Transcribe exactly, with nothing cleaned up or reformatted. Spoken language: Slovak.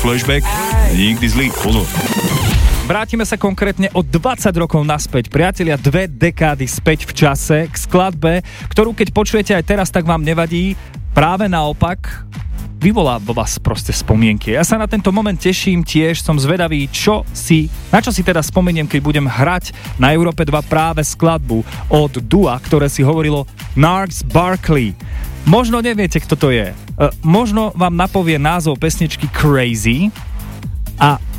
Flashback, nikdy zlý, pozor. Vrátime sa konkrétne o dvadsať rokov naspäť. Priatelia, dve dekády späť v čase k skladbe, ktorú keď počujete aj teraz, tak vám nevadí. Práve naopak, vyvolá vo vás proste spomienky. Ja sa na tento moment teším tiež, som zvedavý, čo si, na čo si teda spomeniem, keď budem hrať na Európe dva práve skladbu od dua, ktoré si hovorilo Gnarls Barkley. Možno neviete, kto to je. E, možno vám napovie názov pesničky Crazy a